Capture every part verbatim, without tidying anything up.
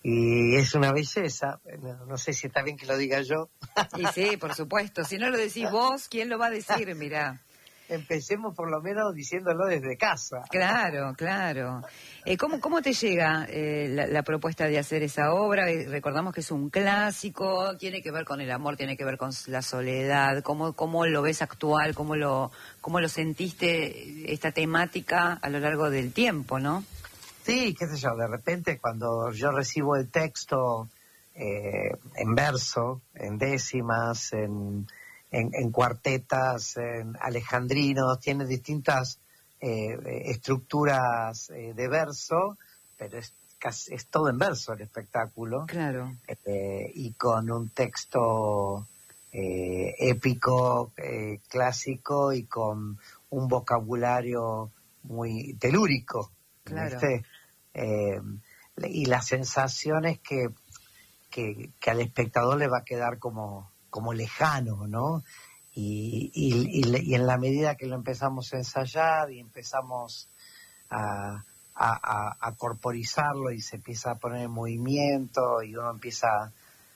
y es una belleza. No, no sé si está bien que lo diga yo. Y sí, por supuesto. Si no lo decís vos, ¿quién lo va a decir? Mirá. Empecemos por lo menos diciéndolo desde casa. Claro, claro. Eh, ¿cómo, ¿Cómo te llega eh, la, la propuesta de hacer esa obra? Eh, recordamos que es un clásico, tiene que ver con el amor, tiene que ver con la soledad. ¿Cómo, cómo lo ves actual? ¿Cómo lo, cómo lo sentiste esta temática a lo largo del tiempo, no? Sí, qué sé yo, de repente cuando yo recibo el texto eh, en verso, en décimas, en... En, en cuartetas, en alejandrinos, tiene distintas eh, estructuras eh, de verso, pero es, casi, es todo en verso el espectáculo. Claro. Eh, y con un texto eh, épico, eh, clásico y con un vocabulario muy telúrico. Claro. ¿Viste? Eh, y las sensaciones que, que, que al espectador le va a quedar como... como lejano, ¿no? Y, y, y, y en la medida que lo empezamos a ensayar y empezamos a, a, a, a corporizarlo y se empieza a poner en movimiento y uno empieza a,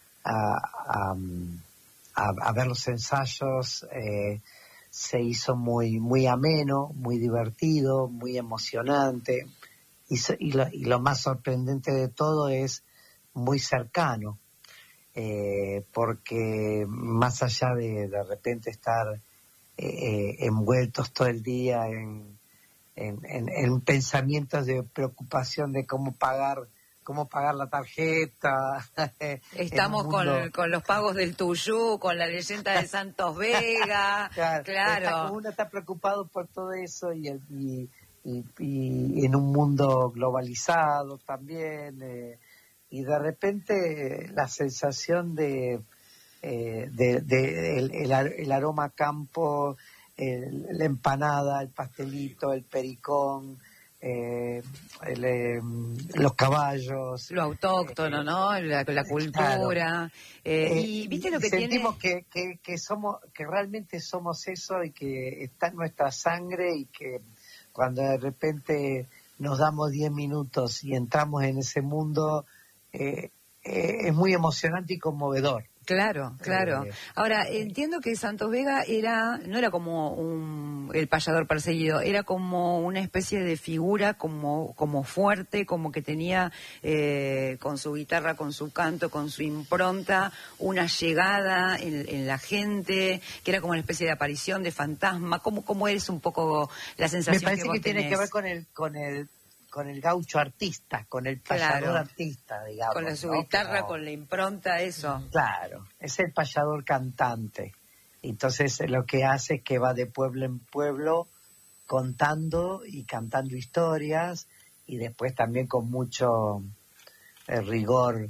a, a, a ver los ensayos, eh, se hizo muy, muy ameno, muy divertido, muy emocionante y, y, lo, y lo más sorprendente de todo es muy cercano. Eh, porque más allá de de repente estar eh, envueltos todo el día en, en, en, en pensamientos de preocupación de cómo pagar cómo pagar la tarjeta. Estamos mundo... con, con los pagos del Tuyú, con la leyenda de Santos Vega, claro. claro. Está, uno está preocupado por todo eso y, y, y, y en un mundo globalizado también. Eh, Y de repente la sensación de, eh, de, de el, el, el aroma a campo, el, la empanada, el pastelito, el pericón, eh, el, eh, los caballos. Lo autóctono, eh, ¿no? La, la cultura. Claro. Eh, eh, y viste lo que sentimos tiene... que, que, que somos, que realmente somos eso y que está en nuestra sangre y que cuando de repente nos damos diez minutos y entramos en ese mundo... Eh, eh, es muy emocionante y conmovedor. Claro, claro. Eh, Ahora, entiendo que Santos Vega era, no era como un, el payador perseguido, era como una especie de figura como, como fuerte, como que tenía eh, con su guitarra, con su canto, con su impronta, una llegada en, en la gente, que era como una especie de aparición de fantasma. ¿Cómo, cómo es un poco la sensación que vos tenés? Me parece que tiene que ver con el, con el con el gaucho artista, con el payador claro. artista, digamos. Con la, su ¿no? guitarra, Como, con la impronta, eso. Claro, es el payador cantante. Entonces lo que hace es que va de pueblo en pueblo contando y cantando historias y después también con mucho eh, rigor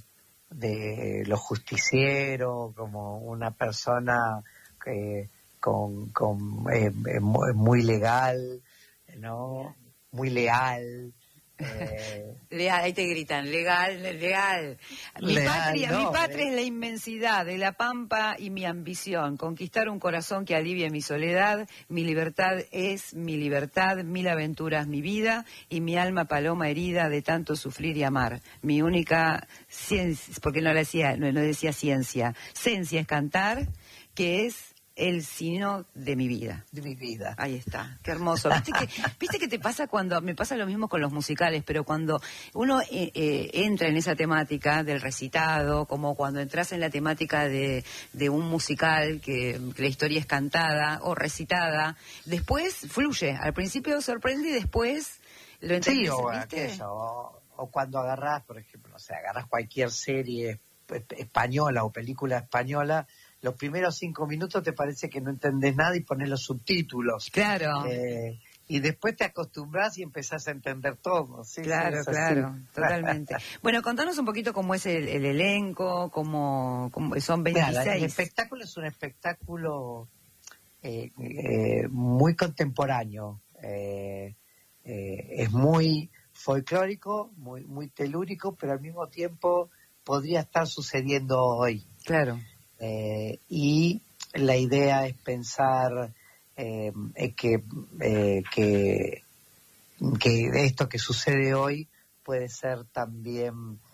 de los justicieros, como una persona eh, con, con eh, muy legal, ¿no? Muy leal. Eh... Leal, ahí te gritan, legal, legal. Mi leal, patria, no, mi patria eh. es la inmensidad de la pampa y mi ambición. Conquistar un corazón que alivie mi soledad. Mi libertad es mi libertad, mil aventuras mi vida y mi alma paloma herida de tanto sufrir y amar. Mi única ciencia, porque no le decía, no, no decía ciencia, ciencia es cantar, que es el sino de mi vida. De mi vida. Ahí está, qué hermoso. ¿Viste que, ¿viste que te pasa cuando, me pasa lo mismo con los musicales, pero cuando uno eh, eh, entra en esa temática del recitado, como cuando entras en la temática de, de un musical que, que la historia es cantada o recitada, después fluye. Al principio sorprende y después lo entendés, sí, o, ¿viste? Aquello, o, o cuando agarrás, por ejemplo, o sea, agarrás cualquier serie española o película española, los primeros cinco minutos te parece que no entendés nada y pones los subtítulos. Claro. Eh, y después te acostumbras y empezás a entender todo. Sí, claro, sí, claro, totalmente. Bueno, contanos un poquito cómo es el, el elenco, cómo, cómo son veintiséis. Mira, el espectáculo es un espectáculo eh, eh, muy contemporáneo. Eh, eh, es muy folclórico, muy, muy telúrico, pero al mismo tiempo podría estar sucediendo hoy. Claro. Eh, y la idea es pensar eh, que, eh, que, que esto que sucede hoy puede ser también